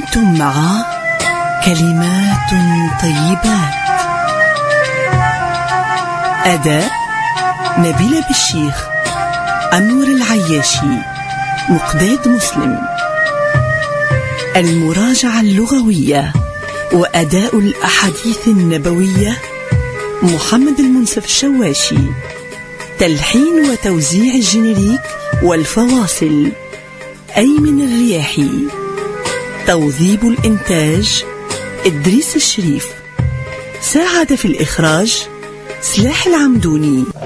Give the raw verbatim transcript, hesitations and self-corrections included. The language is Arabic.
أنتم مع كلمات طيبات. أداء نبيلة بالشيخ، أنور العياشي، مقداد مسلم. المراجعة اللغوية وأداء الأحاديث النبوية محمد المنصف الشواشي. تلحين وتوزيع الجينيريك والفواصل أيمن الرياحي. توظيب الإنتاج إدريس الشريف. ساعد في الإخراج سلاح العمدوني.